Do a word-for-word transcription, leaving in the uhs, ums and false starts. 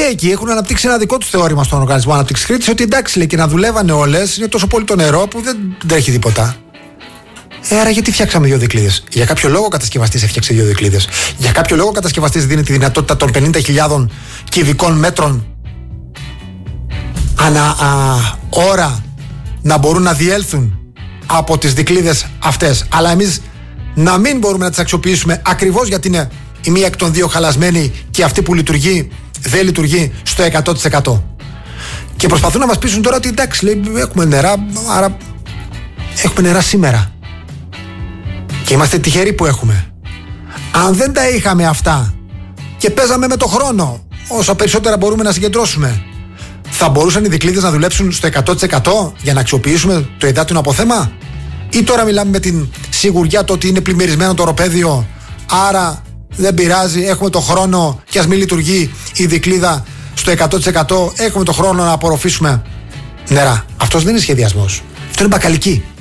εκεί έχουν αναπτύξει ένα δικό του θεώρημα στον Οργανισμό Ανάπτυξης Κρήτης ότι εντάξει, λέει, και να δουλεύανε όλες είναι τόσο πολύ το νερό που δεν τρέχει τίποτα. Ε, άρα γιατί φτιάξαμε δύο δικλείδες? Για κάποιο λόγο ο κατασκευαστής έφτιαξε δύο δικλείδες. Για κάποιο λόγο ο κατασκευαστής δίνει τη δυνατότητα των πενήντα χιλιάδες κυβικών μέτρων ανά α, ώρα να μπορούν να διέλθουν από τις δικλείδες αυτές. Αλλά εμείς να μην μπορούμε να τις αξιοποιήσουμε ακριβώς γιατί είναι η μία εκ των δύο χαλασμένη και αυτή που λειτουργεί δεν λειτουργεί στο εκατό τοις εκατό. Και προσπαθούν να μας πείσουν τώρα ότι εντάξει, λέει, έχουμε νερά, άρα έχουμε νερά σήμερα. Και είμαστε τυχεροί που έχουμε. Αν δεν τα είχαμε αυτά και παίζαμε με το χρόνο, όσο περισσότερα μπορούμε να συγκεντρώσουμε, θα μπορούσαν οι δικλείδες να δουλέψουν στο εκατό τοις εκατό για να αξιοποιήσουμε το υδάτινο αποθέμα? Ή τώρα μιλάμε με την σιγουριά το ότι είναι πλημμυρισμένο το οροπέδιο, άρα δεν πειράζει, έχουμε το χρόνο και ας μην λειτουργεί η δικλείδα στο εκατό τοις εκατό, έχουμε το χρόνο να απορροφήσουμε νερά? Αυτός δεν είναι σχεδιασμός. Αυτό είναι μπακαλική.